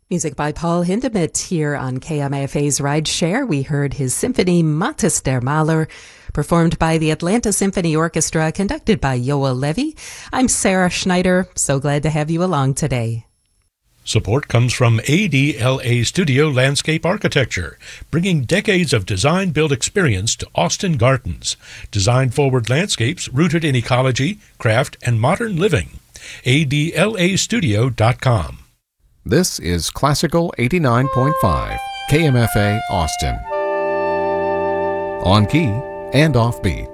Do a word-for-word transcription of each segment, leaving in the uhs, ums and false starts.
Music by Paul Hindemith here on K M F A's Ride Share. We heard his symphony Mattes der Maler, performed by the Atlanta Symphony Orchestra, conducted by Yoel Levi. I'm Sarah Schneider. So glad to have you along today. Support comes from A D L A Studio Landscape Architecture, bringing decades of design-build experience to Austin Gardens. Design-forward landscapes rooted in ecology, craft, and modern living. A D L A studio dot com. This is Classical eighty-nine point five, K M F A Austin. On key and offbeat.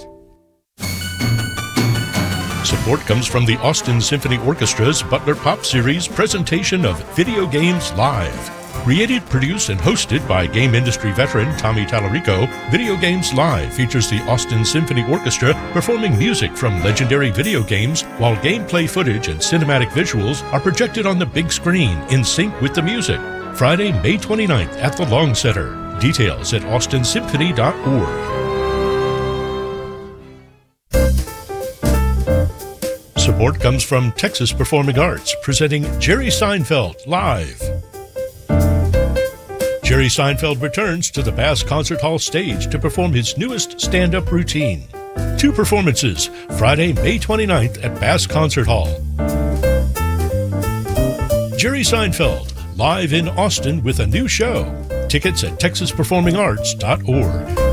Support comes from the Austin Symphony Orchestra's Butler Pop Series presentation of Video Games Live. Created, produced, and hosted by game industry veteran Tommy Tallarico, Video Games Live features the Austin Symphony Orchestra performing music from legendary video games, while gameplay footage and cinematic visuals are projected on the big screen in sync with the music. Friday, May twenty-ninth at the Long Center. Details at austin symphony dot org. Support comes from Texas Performing Arts, presenting Jerry Seinfeld Live. Jerry Seinfeld returns to the Bass Concert Hall stage to perform his newest stand-up routine. Two performances, Friday, May twenty-ninth at Bass Concert Hall. Jerry Seinfeld, live in Austin with a new show. Tickets at texas performing arts dot org.